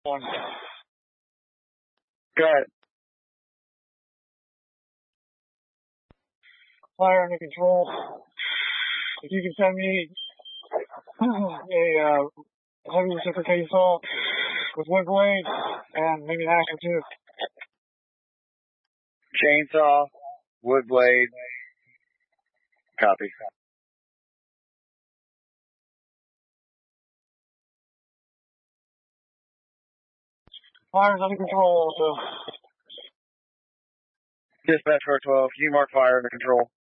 One. Go ahead. Fire under control. If you can send me a heavy reciprocating assault with wood blade and maybe an axe or two. Chainsaw, wood blade. Copy. Fire's under control also. Dispatch 412, can you mark fire under control?